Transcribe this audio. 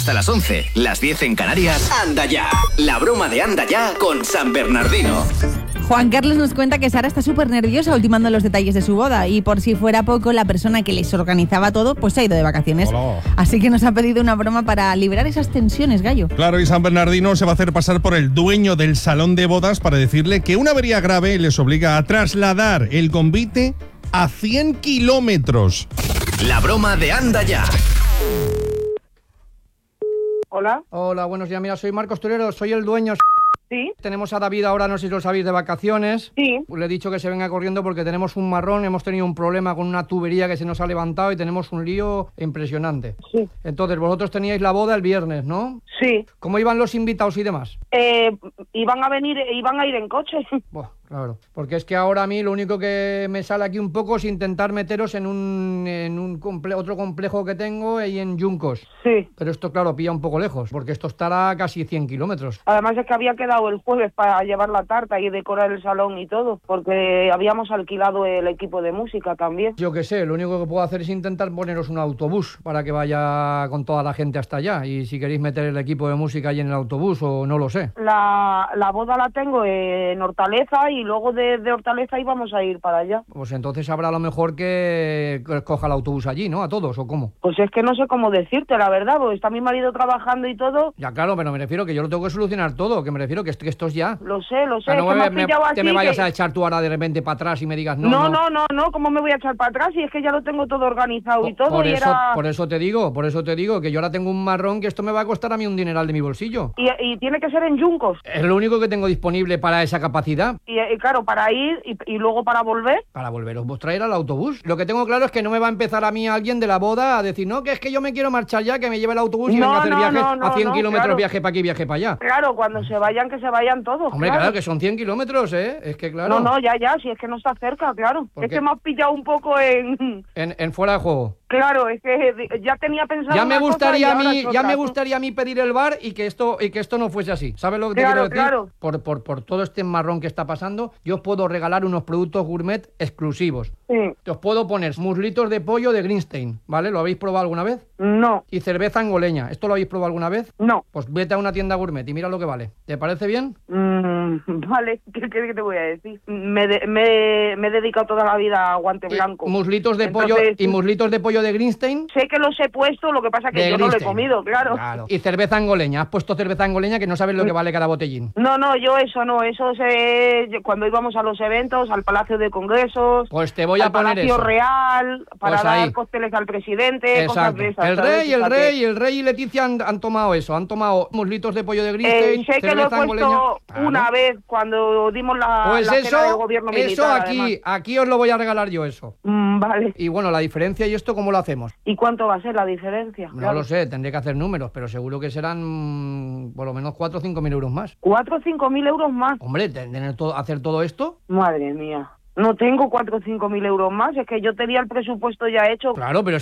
Hasta las 11, las 10 en Canarias. Anda ya, la broma de Anda ya con San Bernardino. Juan Carlos nos cuenta que Sara está súper nerviosa ultimando los detalles de su boda y por si fuera poco, la persona que les organizaba todo pues se ha ido de vacaciones. Hola. Así que nos ha pedido una broma para liberar esas tensiones, Gallo. Claro, y San Bernardino se va a hacer pasar por el dueño del salón de bodas para decirle que una avería grave les obliga a trasladar el convite a 100 kilómetros. La broma de Anda ya. Hola. Hola, buenos días. Mira, soy Marcos Torero, soy el dueño. Sí. Tenemos a David ahora, no sé si lo sabéis, de vacaciones. Sí. Le he dicho que se venga corriendo porque tenemos un marrón, hemos tenido un problema con una tubería que se nos ha levantado y tenemos un lío impresionante. Sí. Entonces, vosotros teníais la boda el viernes, ¿no? Sí. ¿Cómo iban los invitados y demás? Iban a ir en coche. Buah, claro, porque es que ahora a mí lo único que me sale aquí un poco es intentar meteros en otro complejo que tengo ahí en Yuncos. Sí. Pero esto, claro, pilla un poco lejos, porque esto estará a casi 100 kilómetros. Además es que había quedado el jueves para llevar la tarta y decorar el salón y todo, porque habíamos alquilado el equipo de música también. Yo qué sé, lo único que puedo hacer es intentar poneros un autobús para que vaya con toda la gente hasta allá. Y si queréis meter el equipo de música ahí en el autobús o no lo sé. La boda la tengo en Hortaleza y luego de Hortaleza íbamos a ir para allá. Pues entonces habrá a lo mejor que coja el autobús allí, ¿no? ¿A todos o cómo? Pues es que no sé cómo decirte, la verdad, porque está mi marido trabajando y todo. Ya claro, pero me refiero que yo lo tengo que solucionar todo, que me refiero que esto es ya. Lo sé, O sea, no es que me has pillado así te me vayas que... a echar tú ahora de repente para atrás y me digas no. No, ¿cómo me voy a echar para atrás? Y es que ya lo tengo todo organizado y todo. Por eso te digo que yo ahora tengo un marrón que esto me va a costar a mí un dineral de mi bolsillo. Y tiene que ser en Yuncos. Es lo único que tengo disponible para esa capacidad. Y claro, para ir y luego para volver. Para volveros vos traer al autobús. Lo que tengo claro es que no me va a empezar a mí alguien de la boda a decir, no, que es que yo me quiero marchar ya, que me lleve el autobús y venga a hacer viaje a 100 kilómetros, claro. Viaje para aquí, viaje para allá. Claro, cuando se vayan, que se vayan todos. Hombre, claro que son 100 kilómetros, ¿eh? Es que claro. No, ya, si es que no está cerca, claro. ¿Por Es qué? que me has pillado un poco En fuera de juego. Claro, es que ya tenía pensado Ya me una cosa y gustaría ahora es otra. me gustaría a mí pedir el bar y que esto no fuese así. ¿Sabes lo que te Claro, quiero decir? claro. Por todo este marrón que está pasando, yo os puedo regalar unos productos gourmet exclusivos. Sí. Os puedo poner muslitos de pollo de Greenstein, ¿vale? ¿Lo habéis probado alguna vez? No, Y cerveza angoleña. ¿Esto lo habéis probado alguna vez? no. Pues vete a una tienda gourmet y mira lo que vale. ¿Te parece bien? Vale, ¿qué te voy a decir? Me he dedicado toda la vida a guante blanco. Muslitos de pollo Entonces, y muslitos de pollo de Greenstein. sé que los he puesto, lo que pasa que De yo no lo he Greenstein. comido, claro. Y cerveza angoleña. Has puesto cerveza angoleña que no sabes lo que vale cada botellín. No, yo eso no, cuando íbamos a los eventos, al Palacio de Congresos, Pues te voy a al poner Palacio eso. Real, para Pues ahí. dar cócteles al presidente, cosas Exacto. de esas. El ¿sabes? rey y Leticia han tomado eso. Han tomado muslitos de pollo de Greenstein, Sé que lo he cerveza puesto angoleña. Claro. una vez cuando dimos la Pues cena del eso, gobierno eso militar. aquí os lo voy a regalar yo eso. Vale. Y bueno, la diferencia y esto, ¿cómo lo hacemos? ¿Y cuánto va a ser la diferencia? No lo sé, tendré que hacer números, pero seguro que serán por lo menos 4 o 5 mil euros más. 4 o 5 mil euros más. Hombre, hacer todo esto. Madre mía. No tengo 4 o 5 mil euros más, es que yo tenía el presupuesto ya hecho. Claro, pero